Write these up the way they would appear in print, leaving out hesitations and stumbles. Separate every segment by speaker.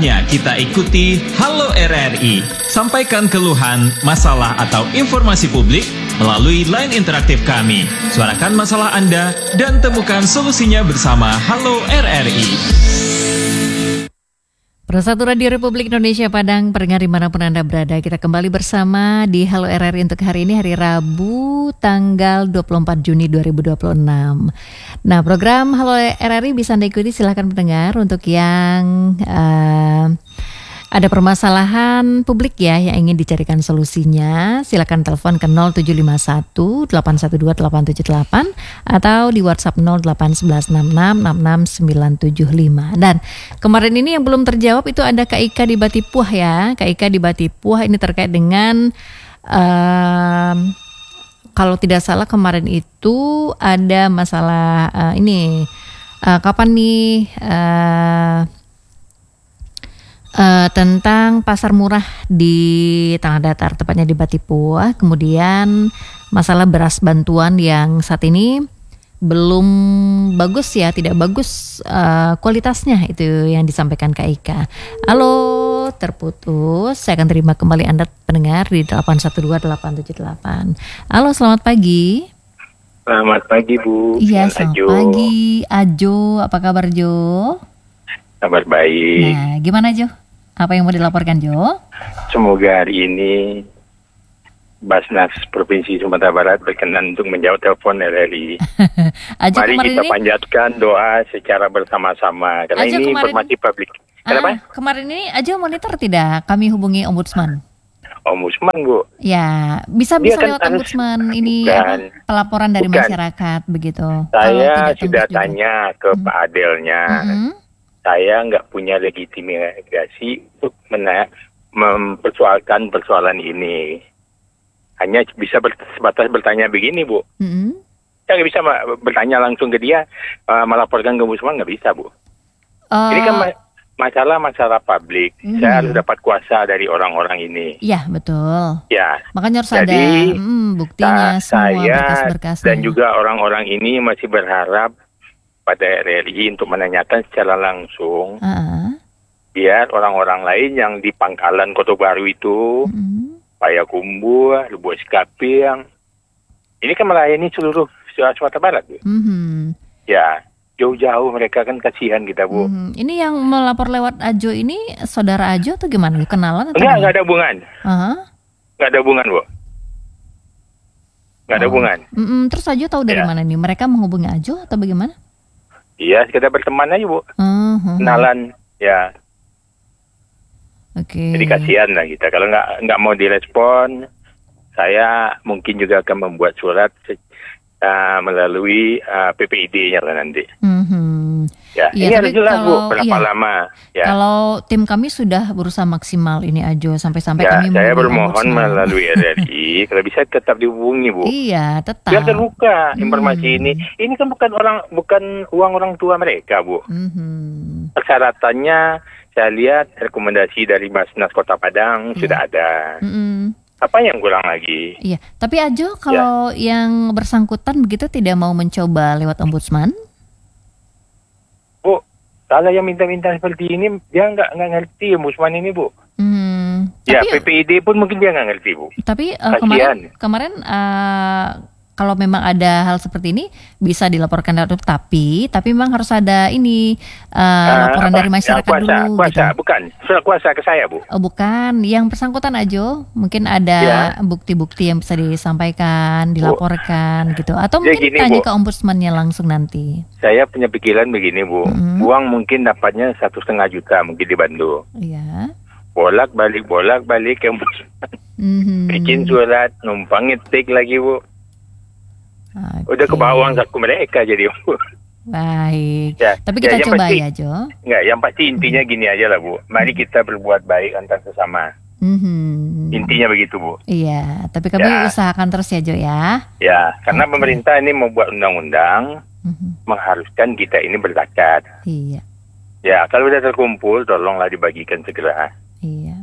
Speaker 1: Saatnya kita ikuti Halo RRI. Sampaikan keluhan, masalah atau informasi publik melalui line interaktif kami. Suarakan masalah Anda dan temukan solusinya bersama Halo RRI.
Speaker 2: Persatu Radio Republik Indonesia Padang, pendengar dimanapun Anda berada, kita kembali bersama di Halo RRI untuk hari ini, hari Rabu, tanggal 24 Juni 2026. Nah, program Halo RRI bisa Anda ikuti, silahkan pendengar untuk yang ada permasalahan publik ya yang ingin dicarikan solusinya, silakan telepon ke 0751 812 878 atau di WhatsApp 08116666975. Dan kemarin ini yang belum terjawab itu ada Kak Ika di Batipuah ya. Kak Ika di Batipuah ini terkait dengan kalau tidak salah kemarin itu ada masalah kapan nih tentang pasar murah di Tanah Datar, tepatnya di Batipuah. Kemudian masalah beras bantuan yang saat ini belum bagus ya, tidak bagus kualitasnya, itu yang disampaikan Kak Ika. Halo, terputus. Saya akan terima kembali Anda pendengar di 812-878. Halo, selamat pagi.
Speaker 3: Selamat pagi Bu.
Speaker 2: Iya, selamat pagi Ajo. Apa kabar Jo?
Speaker 3: Kabar baik.
Speaker 2: Nah, gimana Jo? Apa yang mau dilaporkan Jo?
Speaker 3: Semoga hari ini Basnas Provinsi Sumatera Barat berkenan untuk menjawab telepon RRI. Mari kita panjatkan doa secara bersama-sama karena Ajo, ini informasi publik. Kenapa?
Speaker 2: Kemarin ini Ajo monitor tidak kami hubungi Ombudsman?
Speaker 3: Ombudsman Bu?
Speaker 2: Ya, bisa lewat Ombudsman ini pelaporan dari masyarakat begitu.
Speaker 3: Saya sudah tanya ke Pak Adelnya. Saya nggak punya legitimasi untuk mempersoalkan persoalan ini. Hanya bisa sebatas bertanya begini, Bu. Saya nggak bisa bertanya langsung ke dia, melaporkan ke Ombudsman, nggak bisa, Bu. Ini kan masalah publik. Saya harus dapat kuasa dari orang-orang ini.
Speaker 2: Iya, betul.
Speaker 3: Ya.
Speaker 2: Makanya harus ada buktinya semua, berkas-berkasnya.
Speaker 3: Dan juga orang-orang ini masih berharap pada RRI untuk menanyakan secara langsung biar orang-orang lain yang di Pangkalan Kota Baru itu, Payakumbuh, Lubuk Sekaping, ini kan melayani seluruh Sumatera Barat. Ya, jauh-jauh mereka kan kasihan kita Bu.
Speaker 2: Ini yang melapor lewat Ajo ini saudara Ajo atau gimana? Kenalan atau
Speaker 3: enggak ada hubungan. Enggak ada hubungan Bu. Enggak ada hubungan.
Speaker 2: Terus Ajo tahu dari mana nih? Mereka menghubungi Ajo atau bagaimana?
Speaker 3: Iya, kita berteman aja Bu. Kenalan, ya.
Speaker 2: Oke.
Speaker 3: Jadi kasihan lah kita. Kalau nggak mau direspon, saya mungkin juga akan membuat surat melalui PPID-nya nanti. Ya, ini harus jelas Bu, berapa lama. Ya.
Speaker 2: Kalau tim kami sudah berusaha maksimal ini Ajo sampai-sampai kami
Speaker 3: saya bermohon melalui RRI kalau bisa tetap dihubungi Bu.
Speaker 2: Iya, tetap.
Speaker 3: Biar terbuka informasi ini. Ini kan bukan uang orang tua mereka Bu. Persyaratannya saya lihat rekomendasi dari Basnas Kota Padang sudah ada. Apa yang kurang lagi? Iya,
Speaker 2: tapi Ajo kalau yang bersangkutan begitu tidak mau mencoba lewat Ombudsman?
Speaker 3: Bu, kalau yang minta-minta seperti ini dia nggak ngerti Ombudsman ini Bu. Ya, tapi, PPID pun mungkin dia nggak ngerti Bu.
Speaker 2: Tapi kemarin kalau memang ada hal seperti ini bisa dilaporkan tapi memang harus ada ini laporan dari masyarakat dulu.
Speaker 3: Kuasa, gitu. Bukan surat kuasa ke saya Bu.
Speaker 2: Oh, bukan, yang bersangkutan Ajo mungkin ada bukti-bukti yang bisa disampaikan, dilaporkan gitu, atau mungkin gini, tanya Bu, ke ombudsmannya langsung nanti.
Speaker 3: Saya punya pikiran begini Bu, uang mungkin dapatnya 1,5 juta mungkin di Bandung.
Speaker 2: Iya.
Speaker 3: Bolak-balik ke ombudsman. Bikin surat, numpang ngetik lagi Bu. Udah kebawa uang saku mereka jadi Bu.
Speaker 2: Baik. Ya, tapi kita coba pasti, ya Jo.
Speaker 3: Enggak, yang pasti intinya gini aja lah Bu. Mari kita berbuat baik antar sesama. Intinya begitu Bu.
Speaker 2: Iya, tapi kami usahakan terus ya Jo ya.
Speaker 3: Ya, karena pemerintah ini membuat undang-undang mengharuskan kita ini berzakat.
Speaker 2: Iya.
Speaker 3: Ya, kalau udah terkumpul tolonglah dibagikan segera.
Speaker 2: Iya.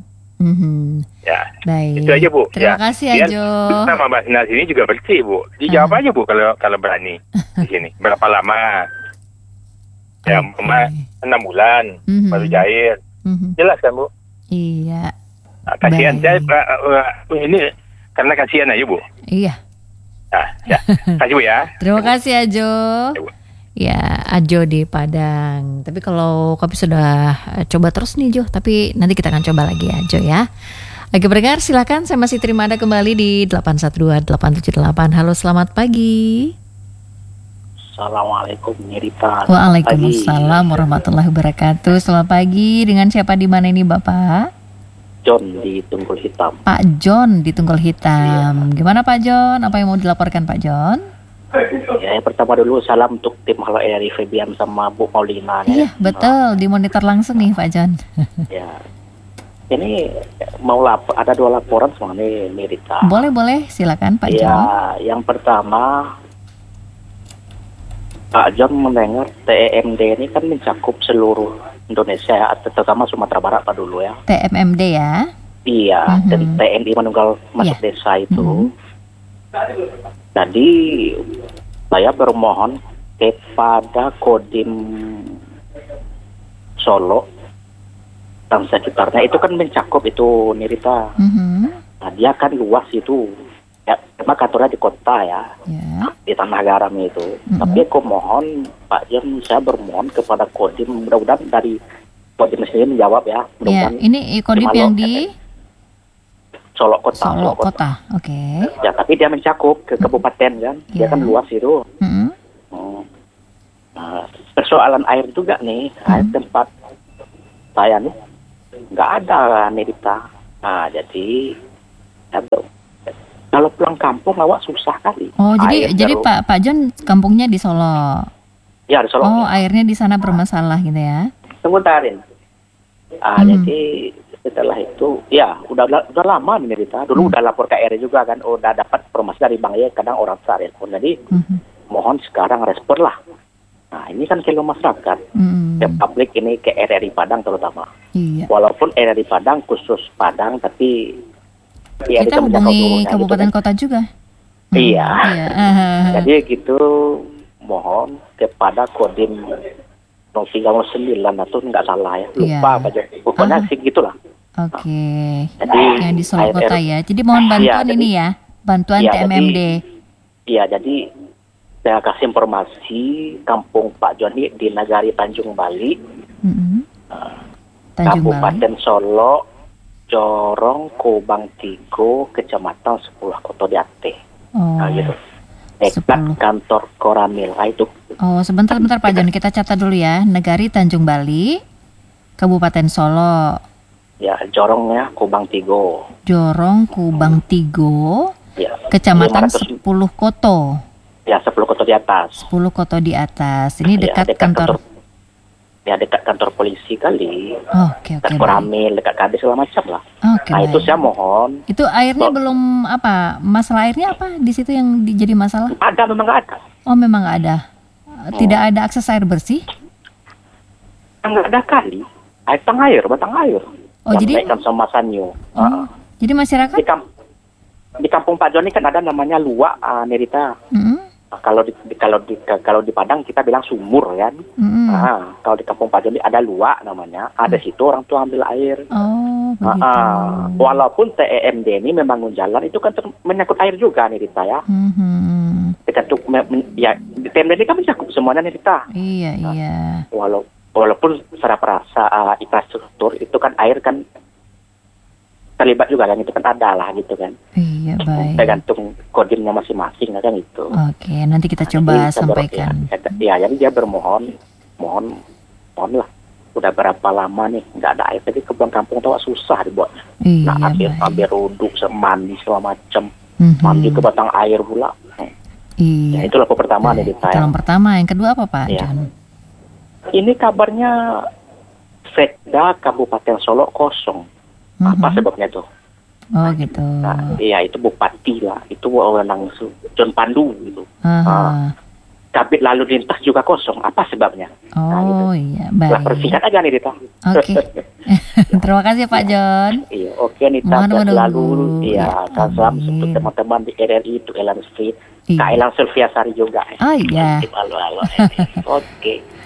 Speaker 3: Ya,
Speaker 2: baik.
Speaker 3: Itu aja Bu.
Speaker 2: Terima kasih Ajo.
Speaker 3: Nama Basnas ini juga bersih Bu. Dijawab aja Bu kalau berani di sini. Berapa lama? Ya, 6 bulan baru cair. Jelas kan, Bu?
Speaker 2: Iya.
Speaker 3: Kasihan saya ini karena kasihan aja, Bu.
Speaker 2: Iya.
Speaker 3: Ya. Kasih, Bu ya.
Speaker 2: Terima kasih Ajo. Ya, Ajo di Padang. Tapi kalau kopi sudah coba terus nih Jo, tapi nanti kita akan coba lagi ya Jo ya. Oke pendengar silakan, saya masih terima Anda kembali di 812-878. Halo selamat pagi.
Speaker 4: Assalamualaikum Nirita.
Speaker 2: Waalaikumsalam warahmatullahi wabarakatuh. Selamat pagi, dengan siapa di mana ini Bapak?
Speaker 4: John di Tunggul Hitam.
Speaker 2: Pak John di Tunggul Hitam. Gimana Pak John? Apa yang mau dilaporkan Pak John?
Speaker 4: Ya, yang pertama dulu salam untuk tim Halo RRI Febian sama Bu Maulina.
Speaker 2: Iya betul, dimonitor langsung nih Pak John.
Speaker 4: Ya. Ini mau ada 2 laporan semuanya Nirita.
Speaker 2: Boleh silakan Pak John.
Speaker 4: Ya, yang pertama Pak John mendengar TEMD ini kan mencakup seluruh Indonesia, terutama Sumatera Barat Pak dulu ya.
Speaker 2: TMMD ya?
Speaker 4: Iya, dan TNI Manunggal Masuk Desa itu. Jadi saya bermohon kepada Kodim Solo dan sekitarnya, itu kan mencakup itu Nirita. Nah, dia kan luas itu. Ya, memang kantornya di kota ya, di Tanah Garam itu. Tapi aku mohon Pak Jem, saya bermohon kepada Kodim, mudah-mudahan dari Kodim sendiri menjawab ya.
Speaker 2: Ya, ini Kodim yang di
Speaker 4: Solo Kota.
Speaker 2: Solo Kota, oke.
Speaker 4: Ya, tapi dia mencakup ke kabupaten kan, dia kan luas itu. Nah, persoalan air juga nih, air tempat saya nih nggak ada Nirita. Nah, jadi kalau pulang kampung awak susah kali.
Speaker 2: Oh, jadi Pak John kampungnya di Solo.
Speaker 4: Ya, di Solo.
Speaker 2: Oh, airnya di sana bermasalah gitu ya.
Speaker 4: Sementara. Jadi setelah itu ya udah lama nih Nirita. Dulu udah lapor ke RRI juga kan, udah dapat informasi dari Bang Ye, kadang orang tak respon. Jadi mohon sekarang respon lah. Nah, ini kan kelo masyarakat, ke publik ini, ke RRI Padang terutama.
Speaker 2: Iya.
Speaker 4: Walaupun RRI Padang khusus Padang, tapi ya
Speaker 2: kita hubungi kabupaten kota juga.
Speaker 4: Iya. Jadi gitu, mohon kepada Kodim 39 atau nggak salah ya, lupa aja. Pokoknya sih gitulah.
Speaker 2: Oke. Jadi yang di Solo Kota ya. Jadi mohon bantuan ini ya, bantuan TMMD.
Speaker 4: Iya, jadi saya kasih informasi Kampung Pak Joni di Nagari Tanjung Bali, Kabupaten Solo, Jorong, Kubang Tigo, Kecamatan 10 Kota Diate. Nah gitu. Dekat kantor Koramil. Itu.
Speaker 2: Oh, sebentar Pak Joni, kita catat dulu ya. Nagari Tanjung Bali, Kabupaten Solo.
Speaker 4: Ya, Jorongnya Kubang Tigo.
Speaker 2: Jorong, Kubang Tigo.
Speaker 4: Ya.
Speaker 2: Kecamatan 10 Koto.
Speaker 4: Ya, 10 Koto di atas.
Speaker 2: 10 Koto di atas. Ini dekat kantor.
Speaker 4: Ya, dekat kantor polisi kali.
Speaker 2: Oke.
Speaker 4: Dekat Koramil, dekat Kades segala macam lah.
Speaker 2: Oke.
Speaker 4: Nah, itu saya mohon.
Speaker 2: Itu airnya belum apa? Masalah airnya apa di situ yang jadi masalah?
Speaker 4: Ada, memang nggak ada.
Speaker 2: Oh, memang nggak ada. Tidak ada akses air bersih?
Speaker 4: Nggak ada kali. Batang air.
Speaker 2: Oh, jadi
Speaker 4: naikkan sama Sanyo.
Speaker 2: Jadi masyarakat
Speaker 4: di kampung Pak Joni kan ada namanya luak, Nirita. Kalau di Padang kita bilang sumur kan. Kalau di kampung Pak Joni ada luak namanya. Ada situ orang tua ambil air.
Speaker 2: Oh, begitu.
Speaker 4: Walaupun TEMD ini membangun jalan itu kan menyangkut air juga Nirita ya. Ya, TEMD ini kan mencakup semuanya Nirita.
Speaker 2: Iya.
Speaker 4: Walaupun secara perasa infrastruktur itu kan air kan terlibat juga kan, itu kan ada lah gitu kan.
Speaker 2: Iya, baik.
Speaker 4: Tergantung kodimnya masing-masing kan itu.
Speaker 2: Oke, nanti kita coba sampaikan.
Speaker 4: Ya, jadi dia mohon lah. Udah berapa lama nih nggak ada air, jadi ke kampung tuh susah dibuatnya.
Speaker 2: Iya,
Speaker 4: ambil ruduk, mandi segala macam, mandi ke batang air pula.
Speaker 2: Iya.
Speaker 4: Ya, itu lapor pertama nih kita.
Speaker 2: Yang pertama, yang kedua apa Pak John?
Speaker 4: Ini kabarnya Sekda Kabupaten Solo kosong. Apa sebabnya tuh?
Speaker 2: Oh gitu.
Speaker 4: Nah, iya itu Bupati lah, itu wewenang John Pandu gitu. Kabit lalu lintas juga kosong. Apa sebabnya?
Speaker 2: Oh iya, baik.
Speaker 4: Lah persingkat aja nih Rita.
Speaker 2: Oke. Terima kasih Pak John.
Speaker 4: Iya, oke Nita. Selalu salam untuk teman-teman di RRI, untuk Elan Street. Kak Elan Sylvia Sari juga.
Speaker 2: Oh iya.
Speaker 4: Halo. Oke.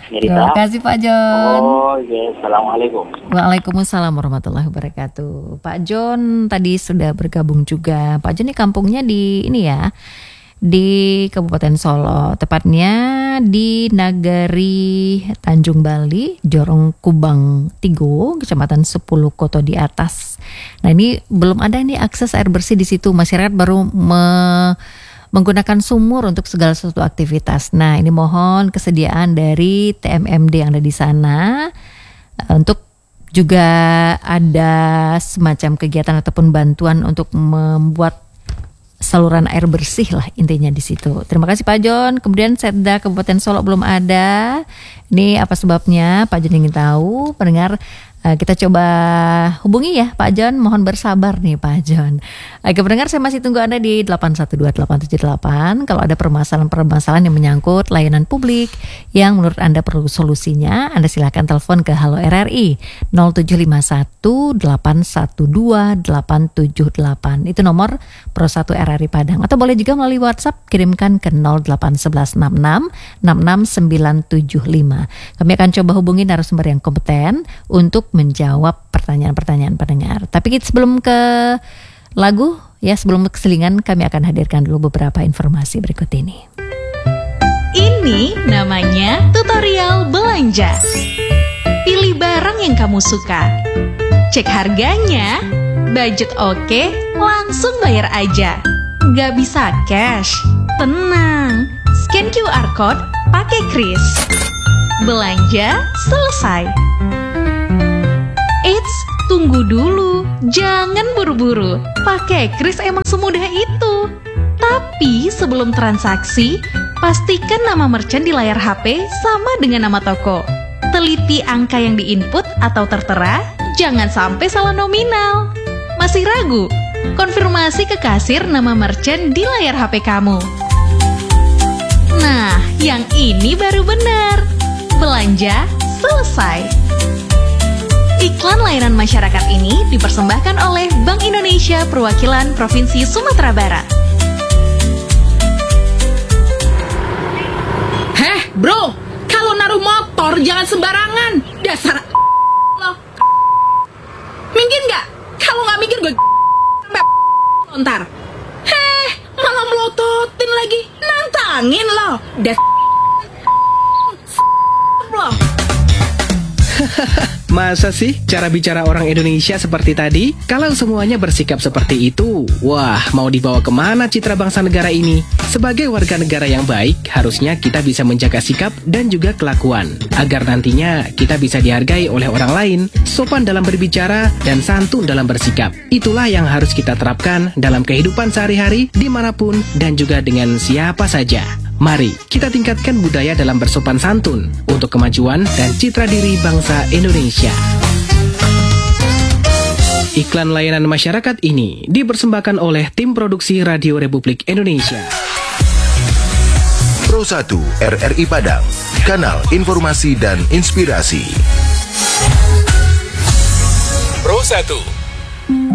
Speaker 2: Terima kasih Pak John.
Speaker 4: Oh, yes. Assalamualaikum.
Speaker 2: Waalaikumsalam warahmatullahi wabarakatuh. Pak John tadi sudah bergabung juga. Pak John ini kampungnya di ini ya, di Kabupaten Solo, tepatnya di Nagari Tanjung Bali, Jorong Kubang Tigo, Kecamatan 10 Koto di atas. Nah ini belum ada nih akses air bersih di situ. Masyarakat baru menggunakan sumur untuk segala sesuatu aktivitas. Nah ini mohon kesediaan dari TMMD yang ada di sana untuk juga ada semacam kegiatan ataupun bantuan untuk membuat saluran air bersih lah intinya di situ. Terima kasih Pak John. Kemudian Setda Kabupaten Solo belum ada. Ini apa sebabnya? Pak John ingin tahu. Pendengar, kita coba hubungi ya Pak John. Mohon bersabar nih Pak John. Oke pendengar, saya masih tunggu Anda di 812-878. Kalau ada permasalahan-permasalahan yang menyangkut layanan publik yang menurut Anda perlu solusinya, Anda silakan telepon ke Halo RRI 0751-812-878. Itu nomor Pro 1 RRI Padang. Atau boleh juga melalui WhatsApp, kirimkan ke 081166-66975. Kami akan coba hubungi narasumber yang kompeten untuk menjawab pertanyaan-pertanyaan pendengar. Tapi sebelum ke lagu, ya sebelum keselingan, kami akan hadirkan dulu beberapa informasi berikut ini.
Speaker 5: Ini namanya tutorial belanja. Pilih barang yang kamu suka. Cek harganya, budget oke, langsung bayar aja. Gak bisa cash? Tenang, scan QR Code pakai kris. Belanja selesai. Eits, tunggu dulu, jangan buru-buru. Pakai kris emang semudah itu. Tapi sebelum transaksi, pastikan nama merchant di layar HP sama dengan nama toko. Teliti angka yang diinput atau tertera, jangan sampai salah nominal. Masih ragu? Konfirmasi ke kasir nama merchant di layar HP kamu. Nah, yang ini baru benar. Belanja selesai. Iklan layanan masyarakat ini dipersembahkan oleh Bank Indonesia Perwakilan Provinsi Sumatera Barat.
Speaker 6: Heh, bro, kalau naruh motor jangan sembarangan. Dasar lo. Minggir nggak? Kalau nggak minggir gue lontar. Heh, malah melototin lagi. Nantangin lo. Lo.
Speaker 7: Masa sih cara bicara orang Indonesia seperti tadi? Kalau semuanya bersikap seperti itu, wah mau dibawa kemana citra bangsa negara ini? Sebagai warga negara yang baik, harusnya kita bisa menjaga sikap dan juga kelakuan, agar nantinya kita bisa dihargai oleh orang lain, sopan dalam berbicara dan santun dalam bersikap. Itulah yang harus kita terapkan dalam kehidupan sehari-hari, dimanapun dan juga dengan siapa saja. Mari kita tingkatkan budaya dalam bersopan santun untuk kemajuan dan citra diri bangsa Indonesia. Iklan layanan masyarakat ini dipersembahkan oleh tim produksi Radio Republik Indonesia.
Speaker 8: Pro 1 RRI Padang, kanal informasi dan inspirasi.
Speaker 9: Pro 1